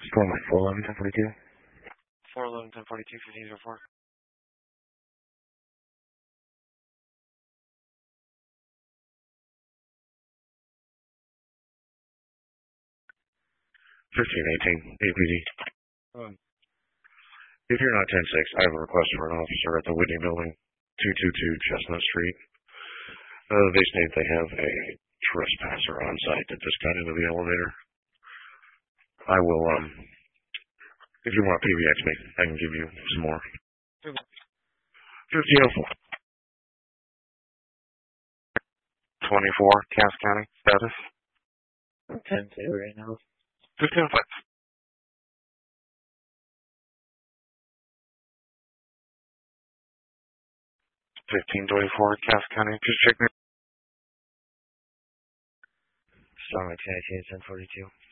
Storm 411, 1042. 411, 1042, 1504. 1518, APD. If you're not 10-6, I have a request for an officer at the Whitney Building, 222 Chestnut Street. They state they have a trespasser on site that just got into the elevator. I will, if you want to PBX me, I can give you some more. 1504. 24, Cass County, status? 10-2 right now. 1505. 1524, Cass County, just check me. Storm 1042, 1042.